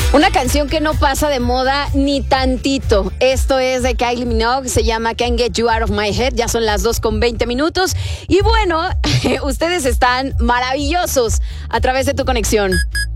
Una canción que no pasa de moda ni tantito. Esto es de Kylie Minogue, se llama Can't Get You Out of My Head. Ya son las 2:20. Y bueno, ustedes están maravillosos a través de tu conexión.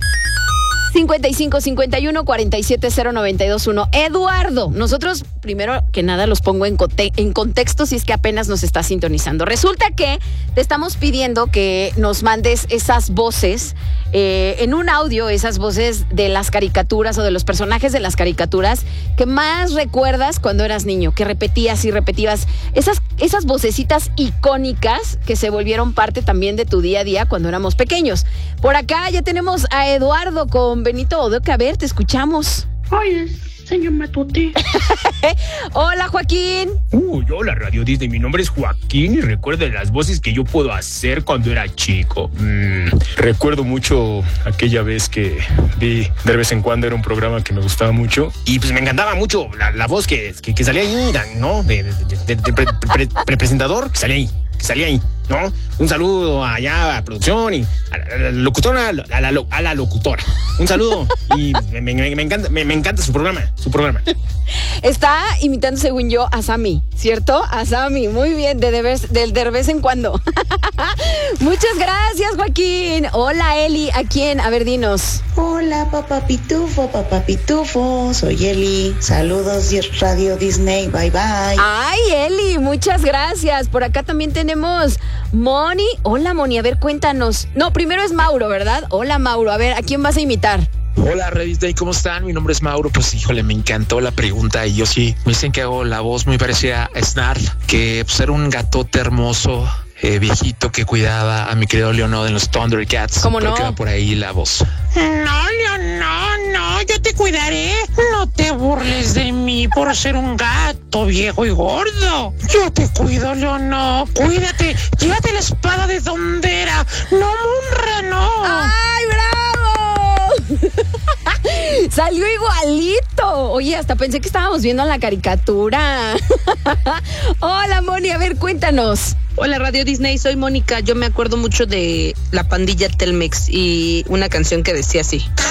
55 51 47 0921. Eduardo, nosotros primero que nada los pongo en contexto si es que apenas nos está sintonizando. Resulta que te estamos pidiendo que nos mandes esas voces, en un audio, esas voces de las caricaturas o de los personajes de las caricaturas que más recuerdas cuando eras niño, que repetías y repetías. Esas vocecitas icónicas que se volvieron parte también de tu día a día cuando éramos pequeños. Por acá ya tenemos a Eduardo con Benito Bodoque. A ver, te escuchamos. Oye, señor Matute. Hola, Joaquín. Hola, Radio Disney. Mi nombre es Joaquín y recuerdo las voces que yo puedo hacer cuando era chico. Recuerdo mucho aquella vez que vi de vez en cuando, era un programa que me gustaba mucho y pues me encantaba mucho la voz que salía ahí, ¿no? De presentador, que salía ahí, ¿no? Un saludo allá a producción y a la locutora, a la locutora. Un saludo y me encanta su programa. Está imitando, según yo, a Sammy, ¿cierto? A Sammy, muy bien, de vez en cuando. Muchas gracias, Joaquín. Hola, Eli, ¿a quién? A ver, dinos. Hola, papá Pitufo, soy Eli. Saludos, Radio Disney, bye bye. Ay, Eli, muchas gracias. Por acá también tenemos Moni. Hola, Moni, a ver, cuéntanos. No, primero es Mauro, ¿verdad? Hola, Mauro, a ver, ¿a quién vas a imitar? Hola, Red Disney, ¿cómo están? Mi nombre es Mauro. Pues híjole, me encantó la pregunta y yo sí, me dicen que hago la voz muy parecida a Snarf, que pues era un gatote hermoso, viejito que cuidaba a mi querido Leonardo en los Thundercats. ¿Cómo no? Creo que va por ahí la voz. No, Leonor, no, yo te cuidaré. No te burles de mí por ser un gato viejo y gordo. Yo te cuido, Leonor, cuídate. Llévate la espada de Dondera. No, Munra, no. ¡Ay, bravo! Salió igualito. Oye, hasta pensé que estábamos viendo la caricatura. Hola, Moni, a ver, cuéntanos. Hola, Radio Disney, soy Mónica. Yo me acuerdo mucho de la pandilla Telmex y una canción que decía así.